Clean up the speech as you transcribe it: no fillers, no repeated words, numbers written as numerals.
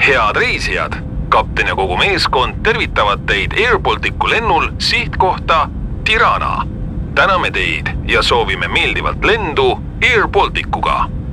Head reisijad! Kapten ja kogu meeskond tervitavad teid Air Balticu lennul sihtkohta Tirana. Täname teid ja soovime meeldivalt lendu Air Balticuga.